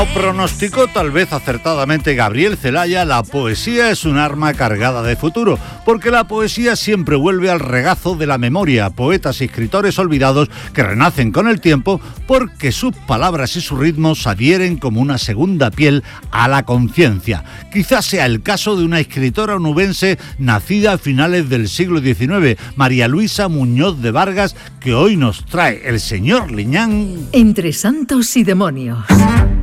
Pronosticó tal vez acertadamente Gabriel Celaya, la poesía es un arma cargada de futuro, porque la poesía siempre vuelve al regazo de la memoria, poetas y escritores olvidados que renacen con el tiempo porque sus palabras y sus ritmos adhieren como una segunda piel a la conciencia. Quizás sea el caso de una escritora onubense nacida a finales del siglo XIX, María Luisa Muñoz de Vargas, que hoy nos trae el señor Liñán. Entre santos y demonios.